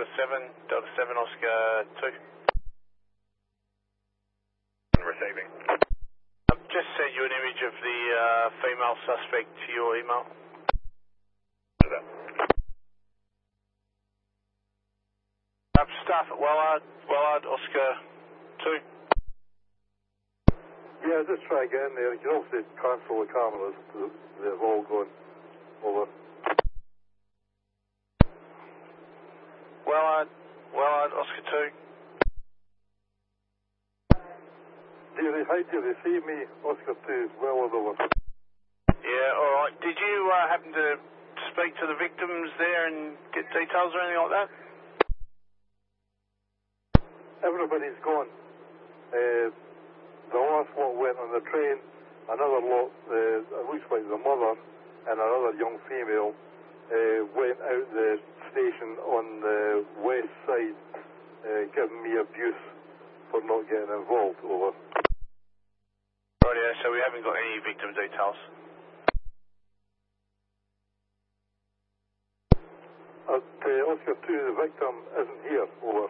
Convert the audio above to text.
Delta 7 Oscar 2. Receiving. I've just sent you an image of the female suspect to your email. Staff at Wellard Oscar 2. Yeah, just try again there. You can also cancel the cameras. They've all gone over. Wellard Oscar 2. How do you receive me? Oscar 2, Wellard over. Yeah, alright. Did you happen to speak to the victims there and get details or anything like that? Everybody's gone. The last lot went on the train. Another lot, it looks like the mother and another young female, went out the station on the west side, giving me abuse for not getting involved. Over. Right, yeah, so we haven't got any victim details. At Oscar 2, the victim isn't here. Over.